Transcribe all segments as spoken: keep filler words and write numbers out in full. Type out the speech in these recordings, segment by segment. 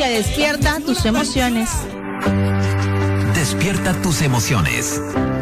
música despierta tus emociones. Despierta tus emociones.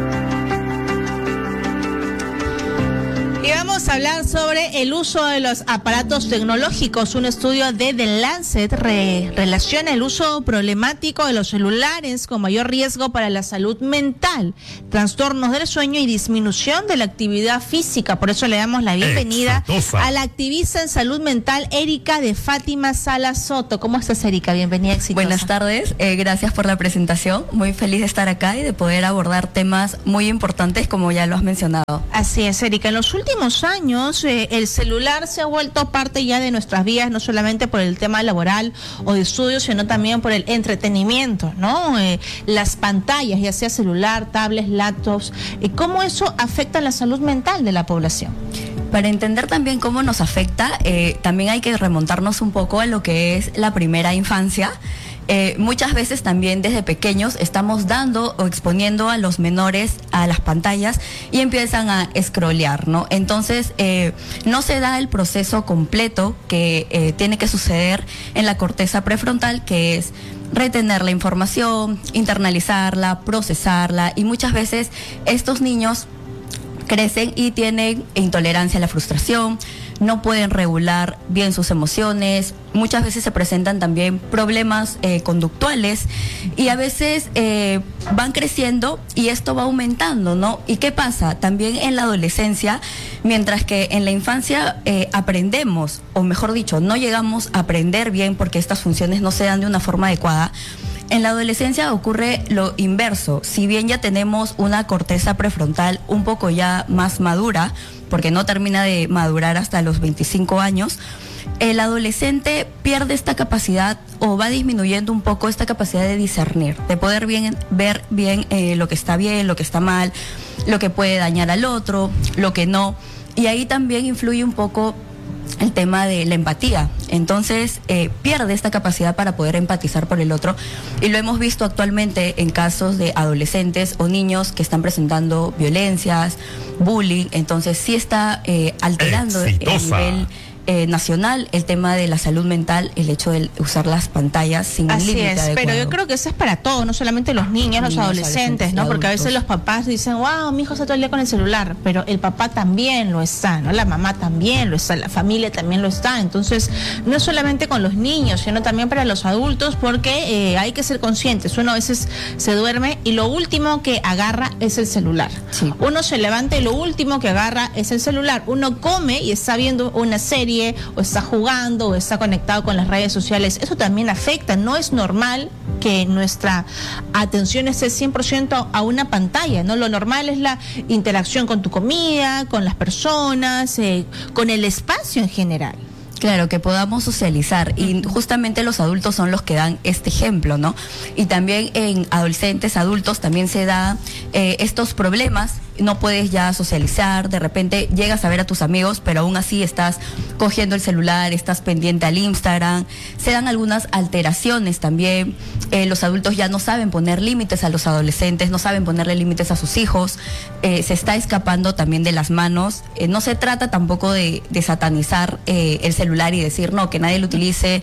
Y vamos a hablar sobre el uso de los aparatos tecnológicos. Un estudio de The Lancet re, relaciona el uso problemático de los celulares con mayor riesgo para la salud mental, trastornos del sueño y disminución de la actividad física. Por eso le damos la bienvenida Exitosa. a la activista en salud mental, Erika de Fátima Sala Soto. ¿Cómo estás, Erika? Bienvenida, Exitosa. Buenas tardes, eh, gracias por la presentación. Muy feliz de estar acá y de poder abordar temas muy importantes como ya lo has mencionado. Así es, Erika. En los últimos años eh, el celular se ha vuelto parte ya de nuestras vidas, no solamente por el tema laboral o de estudios, sino también por el entretenimiento, ¿no? Eh, las pantallas, ya sea celular, tablets, laptops, eh, ¿cómo eso afecta la salud mental de la población? Para entender también cómo nos afecta, eh, también hay que remontarnos un poco a lo que es la primera infancia. Eh, muchas veces también desde pequeños estamos dando o exponiendo a los menores a las pantallas y empiezan a scrollear, ¿no? Entonces eh, no se da el proceso completo que eh, tiene que suceder en la corteza prefrontal, que es retener la información, internalizarla, procesarla, y muchas veces estos niños crecen y tienen intolerancia a la frustración, no pueden regular bien sus emociones, muchas veces se presentan también problemas eh, conductuales y a veces eh, van creciendo y esto va aumentando, ¿no? ¿Y qué pasa? También en la adolescencia, mientras que en la infancia eh, aprendemos, o mejor dicho, no llegamos a aprender bien porque estas funciones no se dan de una forma adecuada, en la adolescencia ocurre lo inverso. Si bien ya tenemos una corteza prefrontal un poco ya más madura, porque no termina de madurar hasta los veinticinco años, el adolescente pierde esta capacidad o va disminuyendo un poco esta capacidad de discernir, de poder bien, ver bien eh, lo que está bien, lo que está mal, lo que puede dañar al otro, lo que no. Y ahí también influye un poco el tema de la empatía. Entonces eh, pierde esta capacidad para poder empatizar por el otro, y lo hemos visto actualmente en casos de adolescentes o niños que están presentando violencias, bullying. Entonces sí está eh, alterando Exitosa. el nivel Eh, nacional el tema de la salud mental, el hecho de usar las pantallas sin un límite adecuado. Así es, pero yo creo que eso es para todos, no solamente los niños, los niños, adolescentes, adolescentes, ¿no? Porque a veces los papás dicen, wow, mi hijo está todo el día con el celular, pero el papá también lo está, ¿no? La mamá también lo está, la familia también lo está. Entonces, no es solamente con los niños, sino también para los adultos, porque eh, hay que ser conscientes. Uno a veces se duerme y lo último que agarra es el celular. Sí. Uno se levanta y lo último que agarra es el celular. Uno come y está viendo una serie, o está jugando, o está conectado con las redes sociales. Eso también afecta. No es normal que nuestra atención esté cien por ciento a una pantalla, ¿no? Lo normal es la interacción con tu comida, con las personas, eh, con el espacio en general. Claro, que podamos socializar, y justamente los adultos son los que dan este ejemplo, ¿no? Y también en adolescentes, adultos, también se da eh, estos problemas. No puedes ya socializar, de repente llegas a ver a tus amigos, pero aún así estás cogiendo el celular, estás pendiente al Instagram. Se dan algunas alteraciones también. Eh, los adultos ya no saben poner límites a los adolescentes, no saben ponerle límites a sus hijos. Eh, se está escapando también de las manos. Eh, no se trata tampoco de, de satanizar eh, el celular y decir, no, que nadie lo utilice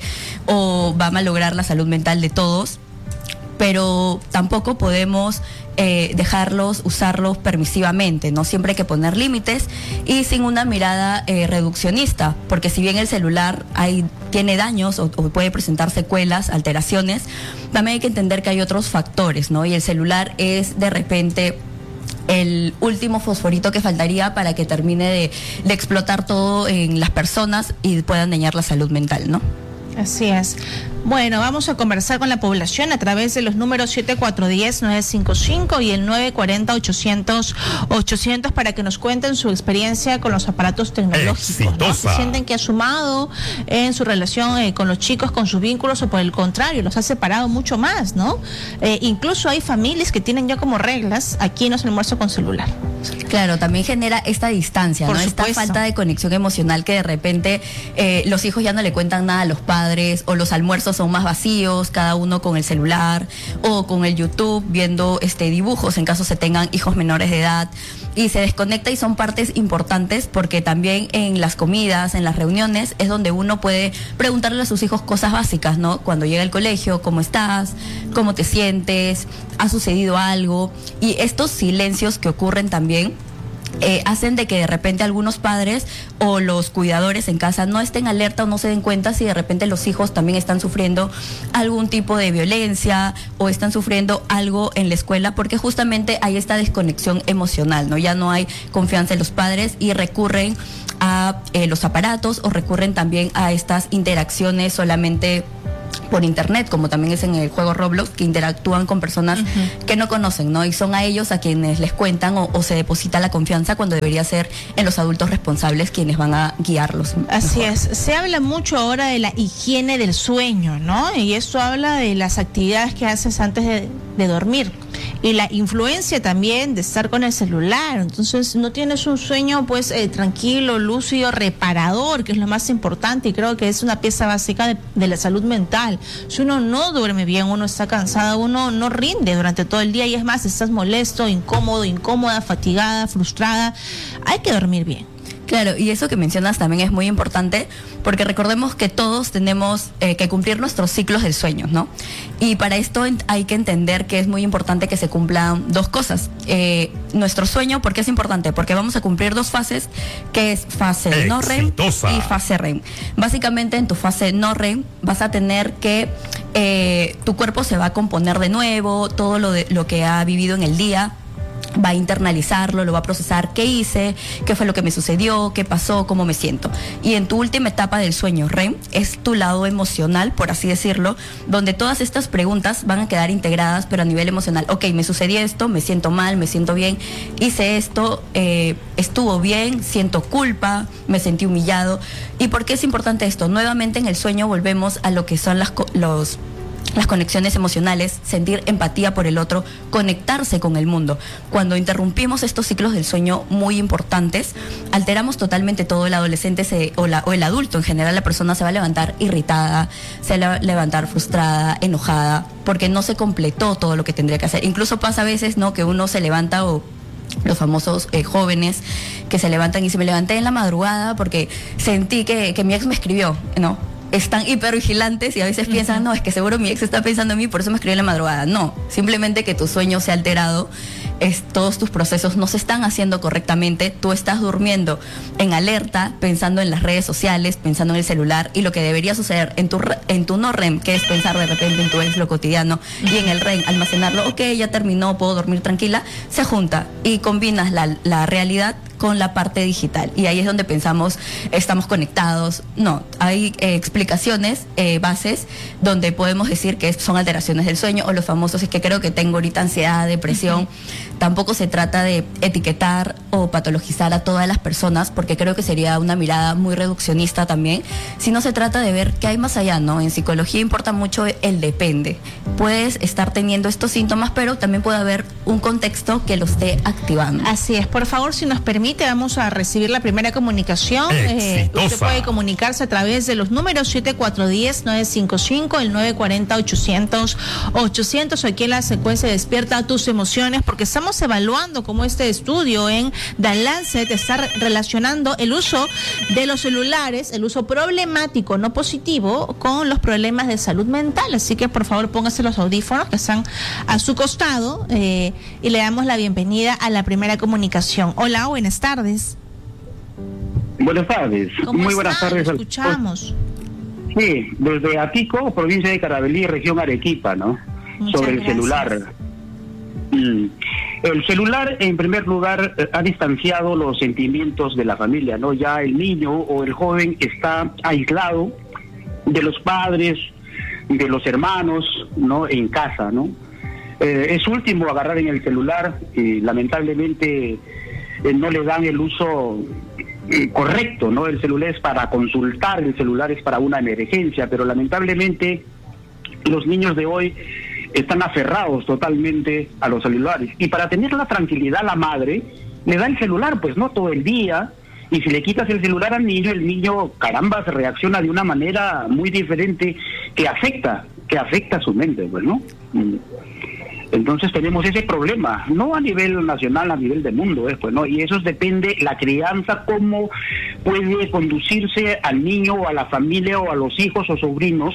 o va a malograr la salud mental de todos, pero tampoco podemos eh, dejarlos usarlos permisivamente, ¿no? Siempre hay que poner límites y sin una mirada eh, reduccionista, porque si bien el celular hay, tiene daños o, o puede presentar secuelas, alteraciones, también hay que entender que hay otros factores, ¿no? Y el celular es de repente el último fosforito que faltaría para que termine de, de explotar todo en las personas y puedan dañar la salud mental, ¿no? Así es. Bueno, vamos a conversar con la población a través de los números siete cuatro uno cero nueve cinco cinco y el nueve cuatro cero ochocientos ochocientos para que nos cuenten su experiencia con los aparatos tecnológicos, ¿no? Si sienten que ha sumado en su relación eh, con los chicos, con sus vínculos, o por el contrario, los ha separado mucho más, ¿no? Eh, incluso hay familias que tienen ya como reglas, aquí no se almuerza con celular. Claro, también genera esta distancia, por ¿no? Supuesto. Esta falta de conexión emocional que de repente eh, los hijos ya no le cuentan nada a los padres, o los almuerzos cuartos son más vacíos, cada uno con el celular o con el YouTube viendo este dibujos en caso se tengan hijos menores de edad, y se desconecta, y son partes importantes porque también en las comidas, en las reuniones es donde uno puede preguntarle a sus hijos cosas básicas, ¿no? Cuando llega al colegio, ¿cómo estás? ¿Cómo te sientes? ¿Ha sucedido algo? Y estos silencios que ocurren también Eh, hacen de que de repente algunos padres o los cuidadores en casa no estén alerta o no se den cuenta si de repente los hijos también están sufriendo algún tipo de violencia o están sufriendo algo en la escuela, porque justamente hay esta desconexión emocional, ¿no? Ya no hay confianza en los padres y recurren a eh, los aparatos o recurren también a estas interacciones solamente por internet, como también es en el juego Roblox, que interactúan con personas uh-huh. que no conocen, ¿no? Y son a ellos a quienes les cuentan o, o se deposita la confianza, cuando debería ser en los adultos responsables quienes van a guiarlos. Así mejor. es. Se habla mucho ahora de la higiene del sueño, ¿no? Y eso habla de las actividades que haces antes de, de dormir. Y la influencia también de estar con el celular. Entonces no tienes un sueño pues eh, tranquilo, lúcido, reparador, que es lo más importante, y creo que es una pieza básica de, de la salud mental. Si uno no duerme bien, uno está cansado, uno no rinde durante todo el día, y es más, estás molesto, incómodo, incómoda, fatigada, frustrada. Hay que dormir bien. Claro, y eso que mencionas también es muy importante, porque recordemos que todos tenemos eh, que cumplir nuestros ciclos del sueño, ¿no? Y para esto hay que entender que es muy importante que se cumplan dos cosas. Eh, nuestro sueño, ¿por qué es importante? Porque vamos a cumplir dos fases, que es fase no R E M y fase R E M. Básicamente en tu fase no R E M vas a tener que, eh, tu cuerpo se va a componer de nuevo, todo lo, de, lo que ha vivido en el día, va a internalizarlo, lo va a procesar, qué hice, qué fue lo que me sucedió, qué pasó, cómo me siento. Y en tu última etapa del sueño R E M es tu lado emocional, por así decirlo, donde todas estas preguntas van a quedar integradas, pero a nivel emocional. Ok, me sucedió esto, me siento mal, me siento bien, hice esto, eh, estuvo bien, siento culpa, me sentí humillado. ¿Y por qué es importante esto? Nuevamente en el sueño volvemos a lo que son las, los... las conexiones emocionales, sentir empatía por el otro, conectarse con el mundo. Cuando interrumpimos estos ciclos del sueño muy importantes, alteramos totalmente todo. El adolescente se, o, la, o el adulto en general, la persona se va a levantar irritada, se va a levantar frustrada, enojada, porque no se completó todo lo que tendría que hacer. Incluso pasa a veces, ¿no?, que uno se levanta, o los famosos eh, jóvenes que se levantan y se me levanté en la madrugada porque sentí que, que mi ex me escribió, ¿no? Están hipervigilantes y a veces uh-huh. piensan, no, es que seguro mi ex está pensando en mí, por eso me escribió en la madrugada. No, simplemente que tu sueño se ha alterado, es, todos tus procesos no se están haciendo correctamente, tú estás durmiendo en alerta, pensando en las redes sociales, pensando en el celular, y lo que debería suceder en tu, en tu no R E M, que es pensar de repente en tu ex, lo cotidiano, uh-huh. y en el R E M, almacenarlo, ok, ya terminó, puedo dormir tranquila, se junta y combinas la, la realidad con la parte digital, y ahí es donde pensamos estamos conectados. No, hay eh, explicaciones, eh, bases, donde podemos decir que son alteraciones del sueño, o los famosos, es que creo que tengo ahorita ansiedad, depresión. Uh-huh. Tampoco se trata de etiquetar o patologizar a todas las personas, porque creo que sería una mirada muy reduccionista también, sino se trata de ver qué hay más allá, ¿no? En psicología importa mucho el depende. Puedes estar teniendo estos síntomas, pero también puede haber un contexto que lo esté activando. Así es. Por favor, si nos permite, vamos a recibir la primera comunicación. Eh, usted puede comunicarse a través de los números siete cuatro uno cero, nueve cinco cinco, el nueve cuatro cero, ochocientos, ochocientos, aquí en la secuencia Despierta tus emociones, porque estamos evaluando cómo este estudio en The Lancet está relacionando el uso de los celulares, el uso problemático, no positivo, con los problemas de salud mental. Así que por favor póngase los audífonos que están a su costado, eh, y le damos la bienvenida a la primera comunicación. Hola, buenas tardes. Buenas tardes. ¿Cómo Muy buenas están? tardes. Escuchamos. Sí, desde Atico, provincia de Carabalí, región Arequipa, ¿no? Muchas Sobre el gracias. celular. Mm. El celular, en primer lugar, eh, ha distanciado los sentimientos de la familia, ¿no? Ya el niño o el joven está aislado de los padres, de los hermanos, ¿no? En casa, ¿no? Eh, es último agarrar en el celular y lamentablemente eh, no le dan el uso eh, correcto, ¿no? El celular es para consultar, el celular es para una emergencia, pero lamentablemente los niños de hoy están aferrados totalmente a los celulares. Y para tener la tranquilidad, la madre le da el celular, pues no todo el día, Y si le quitas el celular al niño, el niño, caramba, se reacciona de una manera muy diferente que afecta, que afecta a su mente, pues, ¿no? Entonces tenemos ese problema, no a nivel nacional, a nivel de mundo, ¿eh? Pues, ¿no? Y eso depende, la crianza, cómo puede conducirse al niño o a la familia o a los hijos o sobrinos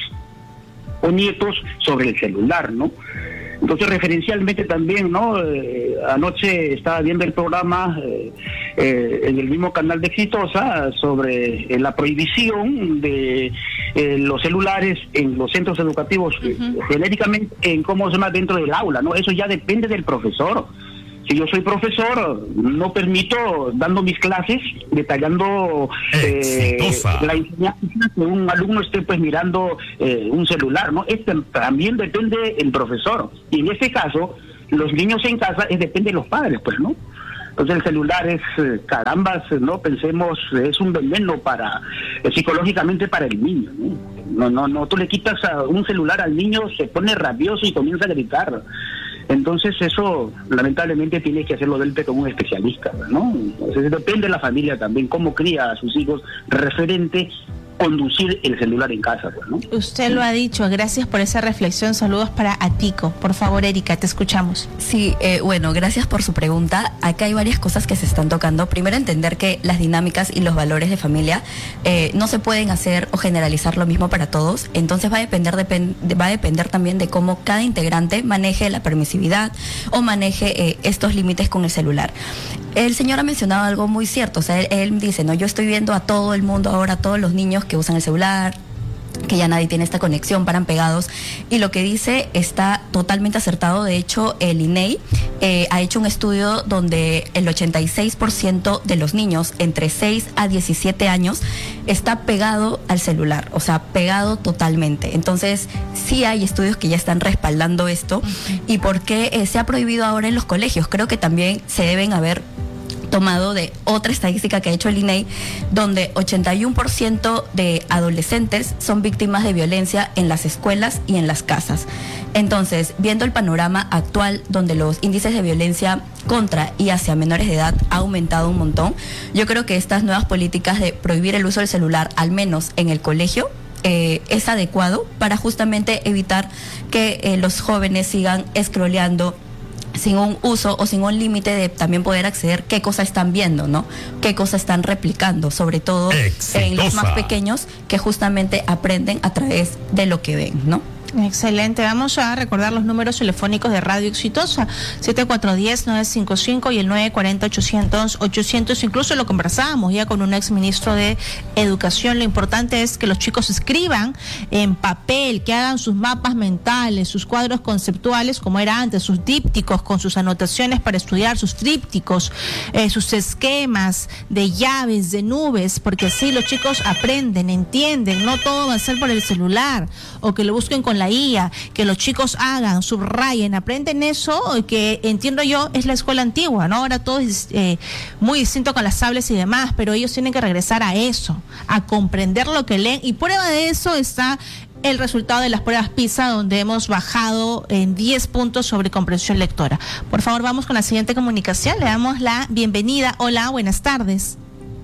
o nietos sobre el celular, ¿no? Entonces, referencialmente también, ¿no? Eh, anoche estaba viendo el programa eh, eh, en el mismo canal de Exitosa sobre eh, la prohibición de eh, los celulares en los centros educativos, uh-huh. genéricamente en cómo se llama dentro del aula, ¿no? Eso ya depende del profesor. Si yo soy profesor, no permito, dando mis clases, detallando eh, la enseñanza, que un alumno esté pues mirando eh, un celular, ¿no? Este también depende del profesor. Y en este caso, los niños en casa, es depende de los padres, pues, ¿no? Entonces el celular es, eh, carambas, ¿no? Pensemos, es un veneno para, eh, psicológicamente para el niño, ¿no? No, no, no, tú le quitas a un celular al niño, se pone rabioso y comienza a gritar. Entonces eso lamentablemente tiene que hacerlo del con un especialista, ¿no? Entonces depende de la familia también, cómo cría a sus hijos referente conducir el celular en casa, pues, ¿no? Usted lo ha dicho, gracias por esa reflexión, saludos para Atico. Por favor, Erika, te escuchamos. Sí, eh, bueno, gracias por su pregunta. Acá hay varias cosas que se están tocando. Primero, entender que las dinámicas y los valores de familia eh, no se pueden hacer o generalizar lo mismo para todos, entonces va a depender, depend, va a depender también de cómo cada integrante maneje la permisividad o maneje eh, estos límites con el celular. El señor ha mencionado algo muy cierto, o sea, él, él dice, no, yo estoy viendo a todo el mundo ahora, a todos los niños que usan el celular, que ya nadie tiene esta conexión, paran pegados, y lo que dice está totalmente acertado. De hecho, el I N E I eh, ha hecho un estudio donde el ochenta y seis por ciento de los niños entre seis a diecisiete años está pegado al celular, o sea, pegado totalmente. Entonces, sí hay estudios que ya están respaldando esto. Uh-huh. ¿Y por qué eh, se ha prohibido ahora en los colegios? Creo que también se deben haber tomado de otra estadística que ha hecho el I N E I, donde ochenta y uno por ciento de adolescentes son víctimas de violencia en las escuelas y en las casas. Entonces, viendo el panorama actual, donde los índices de violencia contra y hacia menores de edad ha aumentado un montón, yo creo que estas nuevas políticas de prohibir el uso del celular, al menos en el colegio, eh, es adecuado para justamente evitar que eh, los jóvenes sigan scrolleando sin un uso o sin un límite de también poder acceder qué cosa están viendo, ¿no? Qué cosa están replicando, sobre todo Exitosa. En los más pequeños, que justamente aprenden a través de lo que ven, ¿no? Excelente, vamos a recordar los números telefónicos de Radio Exitosa, siete cuatro uno cero, nueve cinco cinco y el nueve cuatro cero, ochocientos, ochocientos, incluso lo conversábamos ya con un ex ministro de Educación. Lo importante es que los chicos escriban en papel, que hagan sus mapas mentales, sus cuadros conceptuales como era antes, sus dípticos con sus anotaciones para estudiar, sus trípticos, eh, sus esquemas de llaves, de nubes, porque así los chicos aprenden, entienden, no todo va a ser por el celular, o que lo busquen con la I A, que los chicos hagan, subrayen, aprenden eso, que entiendo yo es la escuela antigua, ¿no? Ahora todo es eh, muy distinto con las tablets y demás, pero ellos tienen que regresar a eso, a comprender lo que leen, y prueba de eso está el resultado de las pruebas PISA, donde hemos bajado en diez puntos sobre comprensión lectora. Por favor, vamos con la siguiente comunicación, le damos la bienvenida. Hola, buenas tardes.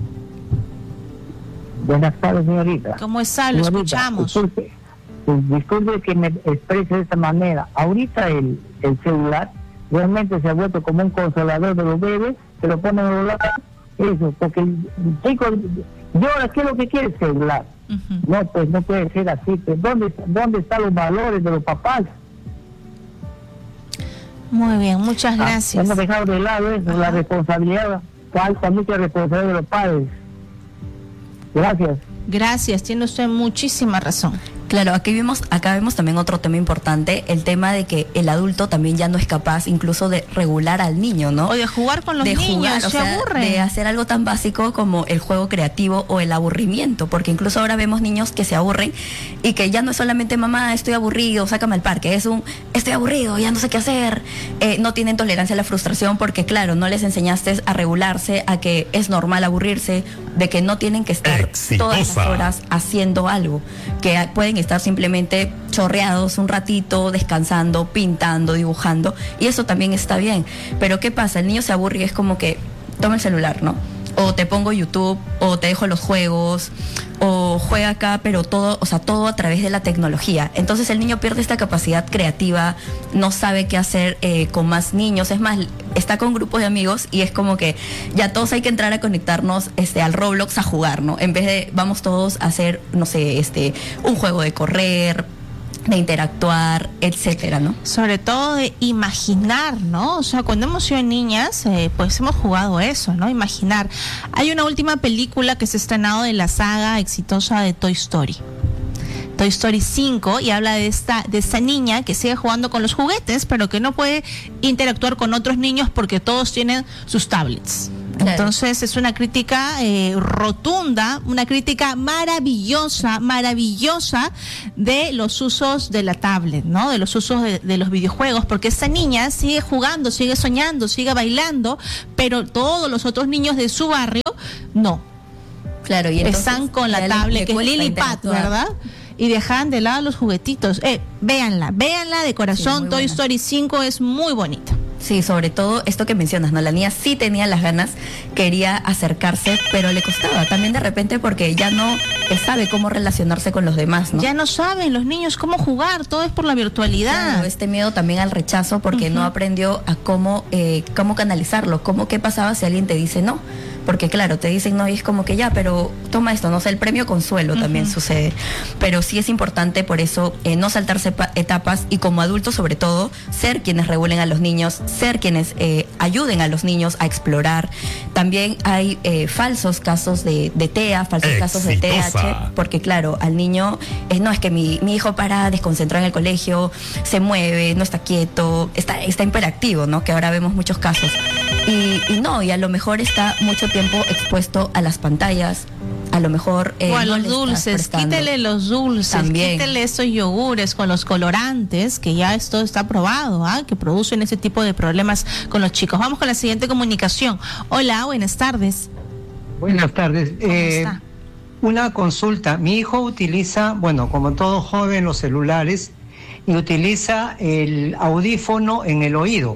Buenas tardes, señorita. ¿Cómo está? Lo señorita, escuchamos. Disculpe. Disculpe que me exprese de esta manera. Ahorita el, el celular realmente se ha vuelto como un consolador de los bebés, que lo ponen en los lados, eso, porque el chico llora, ¿qué es lo que quiere? El celular. Uh-huh. No, pues no puede ser así. Pues, ¿dónde, ¿Dónde están los valores de los papás? Muy bien, muchas gracias. Ah, hemos dejado de lado eso, uh-huh. la responsabilidad, falta mucha responsabilidad de los padres. Gracias. Gracias, tiene usted muchísima razón. Claro, aquí vemos, acá vemos también otro tema importante, el tema de que el adulto también ya no es capaz incluso de regular al niño, ¿no? O de jugar con los de niños, jugar, se o sea, aburre. De hacer algo tan básico como el juego creativo o el aburrimiento, porque incluso ahora vemos niños que se aburren y que ya no es solamente mamá, estoy aburrido, sácame al parque, es un estoy aburrido, ya no sé qué hacer. Eh, no tienen tolerancia a la frustración porque, claro, no les enseñaste a regularse, a que es normal aburrirse, de que no tienen que estar Exitosa. Todas las horas haciendo algo, que pueden estar simplemente chorreados un ratito, descansando, pintando, dibujando, y eso también está bien. Pero ¿qué pasa? El niño se aburre y es como que toma el celular, ¿no? o te pongo YouTube, o te dejo los juegos, o juega acá, pero todo, o sea, todo a través de la tecnología. Entonces el niño pierde esta capacidad creativa, no sabe qué hacer eh, con más niños. Es más, está con grupos de amigos y es como que ya todos hay que entrar a conectarnos este, al Roblox a jugar, ¿no? En vez de vamos todos a hacer, no sé, este, un juego de correr, de interactuar, etcétera, ¿no? Sobre todo de imaginar, ¿no? O sea, cuando hemos sido niñas, eh, pues hemos jugado eso, ¿no? Imaginar. Hay una última película que se ha estrenado de la saga exitosa de Toy Story. Toy Story cinco, y habla de esta de esta niña que sigue jugando con los juguetes, pero que no puede interactuar con otros niños porque todos tienen sus tablets. Claro. Entonces es una crítica eh, rotunda, una crítica maravillosa, maravillosa de los usos de la tablet, ¿no? De los usos de, de los videojuegos, porque esta niña sigue jugando, sigue soñando, sigue bailando, pero todos los otros niños de su barrio no. Claro, y entonces están con la tablet, que es Lillipad, ¿verdad? Y dejan de lado los juguetitos. Eh, véanla, véanla de corazón. Sí, Toy Story cinco es muy bonita. Sí, sobre todo esto que mencionas, ¿no? La niña sí tenía las ganas, quería acercarse, pero le costaba también de repente porque ya no sabe cómo relacionarse con los demás, ¿no? Ya no saben los niños cómo jugar, todo es por la virtualidad. Claro, este miedo también al rechazo porque uh-huh. no aprendió a cómo, eh, cómo canalizarlo, cómo qué pasaba si alguien te dice no. Porque claro, te dicen no y es como que ya, pero toma esto, no sé, el premio consuelo también uh-huh. sucede. Pero sí es importante por eso eh, no saltarse pa- etapas y como adultos sobre todo, ser quienes regulen a los niños, ser quienes eh, ayuden a los niños a explorar. También hay eh, falsos casos de, de T E A, falsos Exitosa. casos de T H, porque claro, al niño, eh, no es que mi, mi hijo para desconcentrado en el colegio, se mueve, no está quieto, está, está hiperactivo, ¿no? Que ahora vemos muchos casos. Y, y no, y a lo mejor está mucho tiempo expuesto a las pantallas, a lo mejor eh, o a no los dulces, quítele los dulces, también. Quítele esos yogures con los colorantes, que ya esto está probado, ¿ah? Que producen ese tipo de problemas con los chicos. Vamos con la siguiente comunicación. Hola, buenas tardes. Buenas tardes. Eh, una consulta. Mi hijo utiliza, bueno, como todo joven, los celulares, y utiliza el audífono en el oído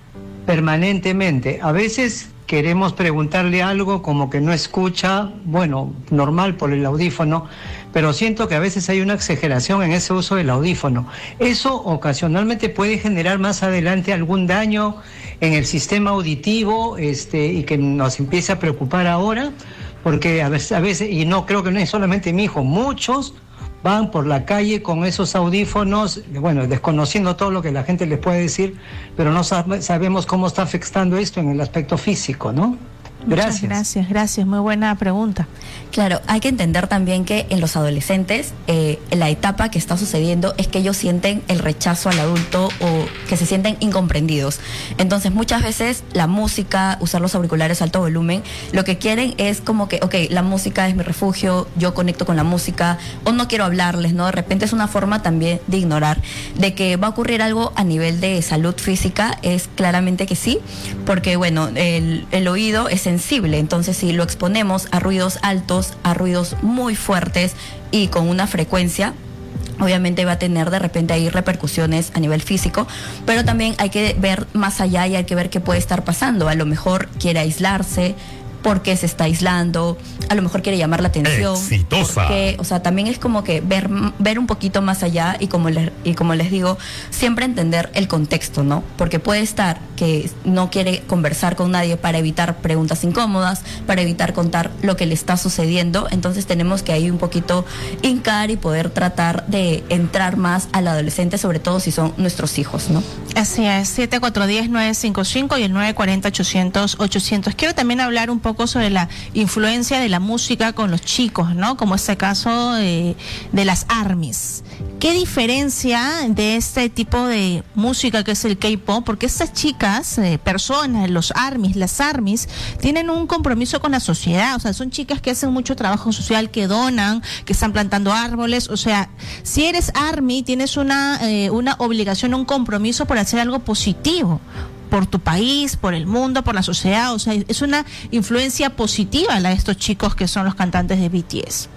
permanentemente. A veces queremos preguntarle algo como que no escucha, bueno, normal por el audífono, pero siento que a veces hay una exageración en ese uso del audífono. Eso ocasionalmente puede generar más adelante algún daño en el sistema auditivo, este, y que nos empiece a preocupar ahora, porque a veces, a veces, y no creo que no es solamente mi hijo, muchos van por la calle con esos audífonos, bueno, desconociendo todo lo que la gente les puede decir, pero no sab- sabemos cómo está afectando esto en el aspecto físico, ¿no? Gracias. Muchas gracias, gracias, muy buena pregunta. Claro, hay que entender también que en los adolescentes eh, la etapa que está sucediendo es que ellos sienten el rechazo al adulto o que se sienten incomprendidos. Entonces muchas veces la música, usar los auriculares a alto volumen, lo que quieren es como que, ok, la música es mi refugio, yo conecto con la música, o no quiero hablarles, ¿no? De repente es una forma también de ignorar. De que va a ocurrir algo a nivel de salud física, es claramente que sí, porque bueno, el, el oído es sensible, entonces si lo exponemos a ruidos altos, a ruidos muy fuertes y con una frecuencia, obviamente va a tener de repente ahí repercusiones a nivel físico, pero también hay que ver más allá y hay que ver qué puede estar pasando. A lo mejor quiere aislarse, porque se está aislando, a lo mejor quiere llamar la atención. Exitosa. Porque, o sea, también es como que ver, ver un poquito más allá y como, les, y como les digo, siempre entender el contexto, ¿no? Porque puede estar que no quiere conversar con nadie para evitar preguntas incómodas, para evitar contar lo que le está sucediendo, entonces tenemos que ahí un poquito hincar y poder tratar de entrar más al adolescente, sobre todo si son nuestros hijos, ¿no? Así es, siete cuatro uno cero nueve cinco cinco y el nueve cuatro cero ochocientos ochocientos. Quiero también hablar un poco sobre la influencia de la música con los chicos, ¿no? Como este caso de, de las ARMYs. ¿Qué diferencia de este tipo de música que es el K-pop? Porque estas chicas, eh, personas, los ARMYs, las ARMYs, tienen un compromiso con la sociedad. O sea, son chicas que hacen mucho trabajo social, que donan, que están plantando árboles. O sea, si eres ARMY, tienes una, eh, una obligación, un compromiso por hacer algo positivo por tu país, por el mundo, por la sociedad. O sea, es una influencia positiva la de estos chicos que son los cantantes de B T S.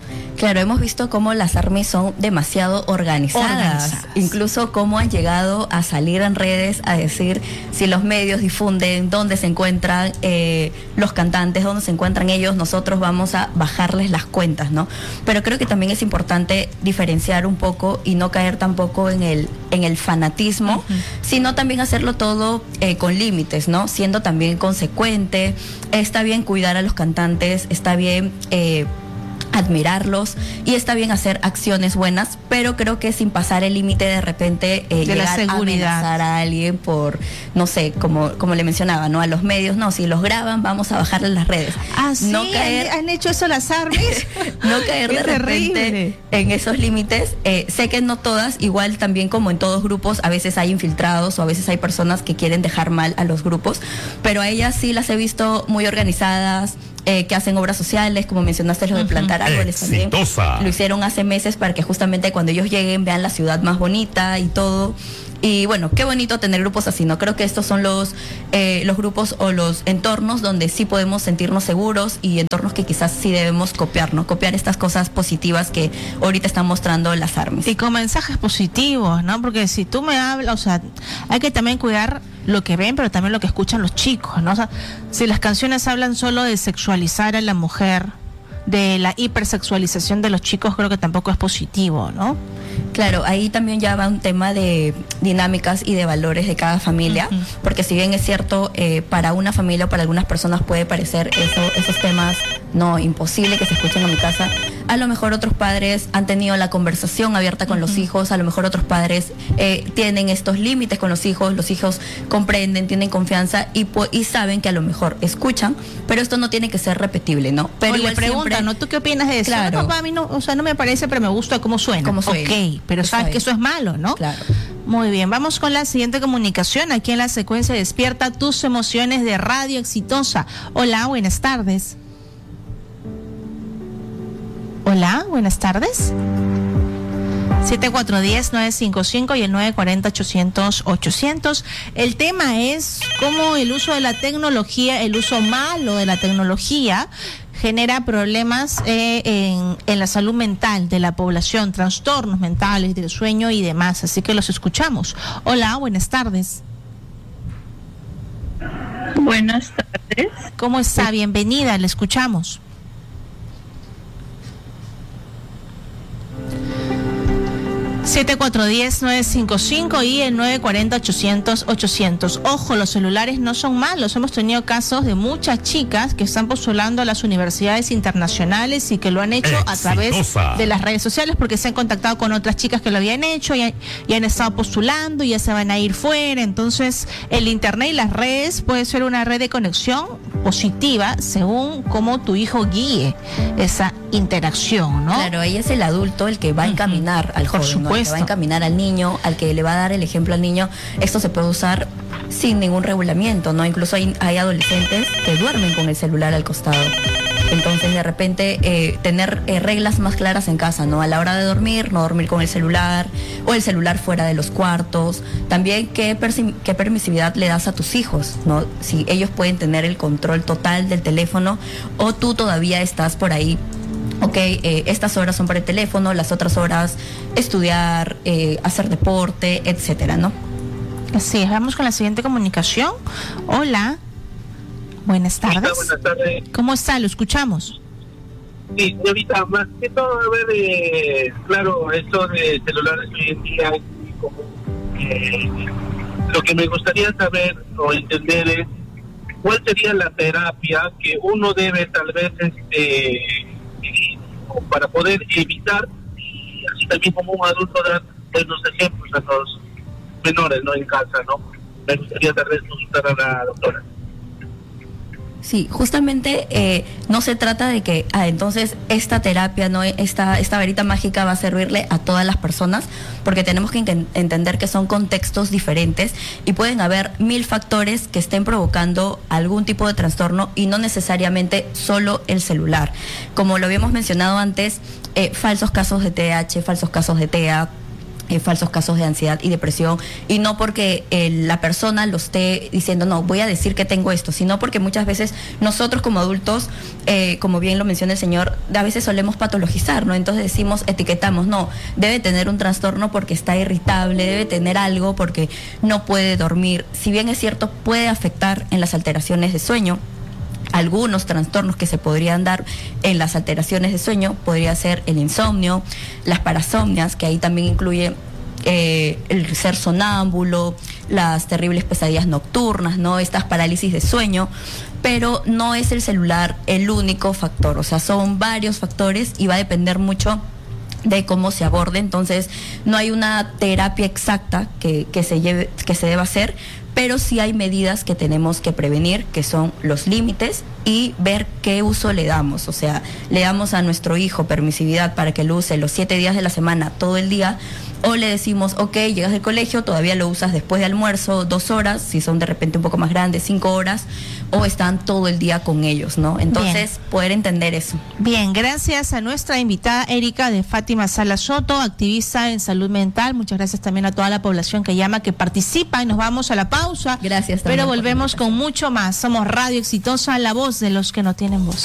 Claro, hemos visto cómo las ARMYs son demasiado organizadas, organizadas, incluso cómo han llegado a salir en redes a decir si los medios difunden dónde se encuentran eh, los cantantes, dónde se encuentran ellos, nosotros vamos a bajarles las cuentas, ¿no? Pero creo que también es importante diferenciar un poco y no caer tampoco en el, en el fanatismo, uh-huh. sino también hacerlo todo eh, con límites, ¿no? Siendo también consecuente, está bien cuidar a los cantantes, está bien eh, admirarlos y está bien hacer acciones buenas, pero creo que sin pasar el límite de repente eh, de llegar a amenazar a alguien por, no sé, como como le mencionaba, ¿no? A los medios, no, si los graban vamos a bajarles las redes. Ah, sí, no caer, han, han hecho eso las ARMYs. No caer de repente en esos límites. Eh, sé que no todas, igual también como en todos grupos, a veces hay infiltrados o a veces hay personas que quieren dejar mal a los grupos, pero a ellas sí las he visto muy organizadas, Eh, que hacen obras sociales, como mencionaste, lo de plantar árboles también. Lo hicieron hace meses para que justamente cuando ellos lleguen vean la ciudad más bonita y todo. Y bueno, qué bonito tener grupos así, ¿no? Creo que estos son los eh, los grupos o los entornos donde sí podemos sentirnos seguros y entornos que quizás sí debemos copiar, ¿no? Copiar estas cosas positivas que ahorita están mostrando las ARMYs. Y con mensajes positivos, ¿no? Porque si tú me hablas, o sea, hay que también cuidar lo que ven, pero también lo que escuchan los chicos, ¿no? O sea, si las canciones hablan solo de sexualizar a la mujer, de la hipersexualización de los chicos, creo que tampoco es positivo, ¿no? Claro, ahí también ya va un tema de dinámicas y de valores de cada familia, uh-huh. porque si bien es cierto, eh, para una familia o para algunas personas puede parecer eso, esos temas no imposible que se escuchen en mi casa, a lo mejor otros padres han tenido la conversación abierta con uh-huh. los hijos, a lo mejor otros padres eh, tienen estos límites con los hijos, los hijos comprenden, tienen confianza y, y saben que a lo mejor escuchan, pero esto no tiene que ser repetible, ¿no? Pero o le preguntan, siempre, ¿no? ¿Tú qué opinas de eso? Claro. No, papá, a mí no, o sea, no me parece, pero me gusta cómo suena. Cómo suena. Ok, pero sabes bien que eso es malo, ¿no? Claro. Muy bien, vamos con la siguiente comunicación aquí en la secuencia Despierta tus emociones de Radio Exitosa. Hola, buenas tardes. Hola, buenas tardes. siete cuatro uno cero nueve cinco cinco y el nueve cuatro cero ochocientos ochocientos. El tema es cómo el uso de la tecnología, el uso malo de la tecnología genera problemas eh, en, en la salud mental de la población, trastornos mentales, del sueño y demás. Así que los escuchamos. Hola, buenas tardes. Buenas tardes. ¿Cómo está? Bienvenida, le escuchamos. siete cuatro uno cero nueve cinco cinco y el nueve cuatro cero ochocientos ochocientos. Ojo, los celulares no son malos. Hemos tenido casos de muchas chicas que están postulando a las universidades internacionales y que lo han hecho Exitosa. a través de las redes sociales porque se han contactado con otras chicas que lo habían hecho y han, y han estado postulando y ya se van a ir fuera. Entonces, el internet y las redes puede ser una red de conexión positiva según cómo tu hijo guíe esa interacción, ¿no? Claro, ahí es el adulto el que va a encaminar uh-huh. al joven, Por supuesto. ¿no? El que va a encaminar al niño, al que le va a dar el ejemplo al niño. Esto se puede usar sin ningún regulamiento, ¿no? Incluso hay, hay adolescentes que duermen con el celular al costado. Entonces, de repente, eh, tener eh, reglas más claras en casa, ¿no? A la hora de dormir, no dormir con el celular, o el celular fuera de los cuartos. También, ¿qué, persi- qué permisividad le das a tus hijos, ¿no? Si ellos pueden tener el control total del teléfono, o tú todavía estás por ahí. Ok, eh, estas horas son para el teléfono, las otras horas estudiar, eh, hacer deporte, etcétera, ¿no? Así es, vamos con la siguiente comunicación. Hola, buenas tardes. Hola, buenas tardes. ¿Cómo está? Lo escuchamos. Sí, señorita, más que todo, a ver, eh, claro, esto de celulares hoy en día es muy común. Eh, lo que me gustaría saber o entender es cuál sería la terapia que uno debe tal vez este para poder evitar, y así también como un adulto dar buenos ejemplos a los menores, ¿no? En casa, ¿no? Me gustaría tal vez consultar a la doctora. Sí, justamente eh, no se trata de que ah, entonces esta terapia, no esta esta varita mágica va a servirle a todas las personas, porque tenemos que ent- entender que son contextos diferentes y pueden haber mil factores que estén provocando algún tipo de trastorno y no necesariamente solo el celular. Como lo habíamos mencionado antes, eh, falsos casos de T D A H, falsos casos de T E A, Eh, falsos casos de ansiedad y depresión, y no porque eh, la persona lo esté diciendo, no, voy a decir que tengo esto, sino porque muchas veces nosotros como adultos, eh, como bien lo menciona el señor, a veces solemos patologizar, ¿no? Entonces decimos, etiquetamos, no, debe tener un trastorno porque está irritable, debe tener algo porque no puede dormir. Si bien es cierto, puede afectar en las alteraciones de sueño. Algunos trastornos que se podrían dar en las alteraciones de sueño podría ser el insomnio, las parasomnias, que ahí también incluye eh, el ser sonámbulo, las terribles pesadillas nocturnas, ¿no? Estas parálisis de sueño, pero no es el celular el único factor, o sea, son varios factores y va a depender mucho de cómo se aborde. Entonces no hay una terapia exacta que, que se lleve, que se deba hacer, pero sí hay medidas que tenemos que prevenir, que son los límites y ver qué uso le damos. O sea, le damos a nuestro hijo permisividad para que lo use los siete días de la semana, todo el día, o le decimos, ok, llegas del colegio, todavía lo usas después de almuerzo, dos horas, si son de repente un poco más grandes, cinco horas, o están todo el día con ellos, ¿no? Entonces, bien, poder entender eso. Bien, gracias a nuestra invitada Erika de Fátima Salas Soto, activista en salud mental. Muchas gracias también a toda la población que llama, que participa, y nos vamos a la pausa. Gracias. Pero volvemos con mucho más. Somos Radio Exitosa, la voz de los que no tienen voz.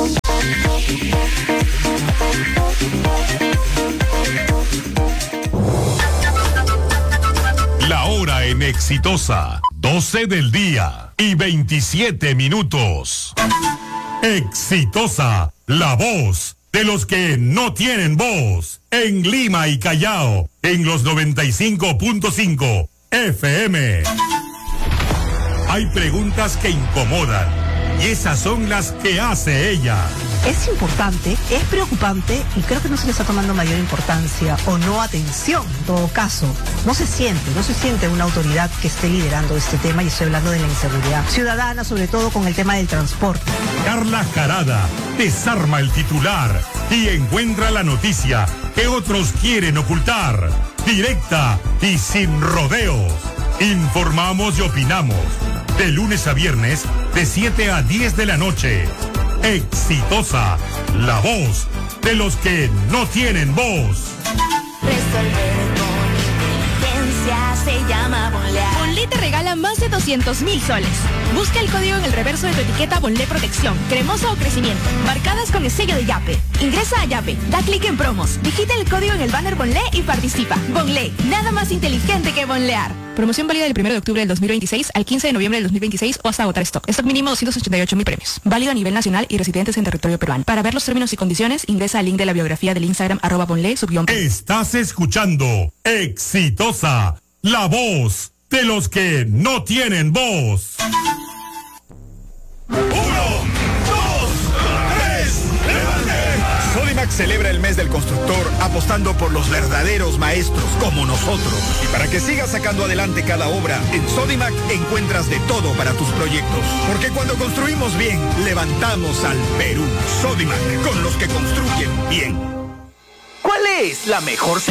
La hora en Exitosa, doce del día y veintisiete minutos. Exitosa, la voz de los que no tienen voz. En Lima y Callao, en los noventa y cinco punto cinco F M. Hay preguntas que incomodan y esas son las que hace ella. Es importante, es preocupante y creo que no se le está tomando mayor importancia o no atención en todo caso. No se siente, no se siente una autoridad que esté liderando este tema, y estoy hablando de la inseguridad ciudadana, sobre todo con el tema del transporte. Carla Jarada desarma el titular y encuentra la noticia que otros quieren ocultar. Directa y sin rodeos. Informamos y opinamos. De lunes a viernes, de siete a diez de la noche. Exitosa, la voz de los que no tienen voz. Resolver con inteligencia se llama Bonlé. Bonlé te regala más de doscientos mil soles. Busca el código en el reverso de tu etiqueta Bonlé Protección, cremosa o crecimiento, marcadas con el sello de Yape. Ingresa a Yape, da clic en promos, digita el código en el banner Bonlé y participa. Bonlé, nada más inteligente que bonlear. Promoción válida del primero de octubre del dos mil veintiséis al quince de noviembre del dos mil veintiséis o hasta agotar stock. Stock mínimo doscientos ochenta y ocho mil premios. Válido a nivel nacional y residentes en territorio peruano. Para ver los términos y condiciones, ingresa al link de la biografía del Instagram arroba ponle subguión. Estás escuchando Exitosa, la voz de los que no tienen voz. Sodimac celebra el mes del constructor apostando por los verdaderos maestros como nosotros. Y para que sigas sacando adelante cada obra, en Sodimac encuentras de todo para tus proyectos. Porque cuando construimos bien, levantamos al Perú. Sodimac, con los que construyen bien. ¿Cuál es la mejor señal?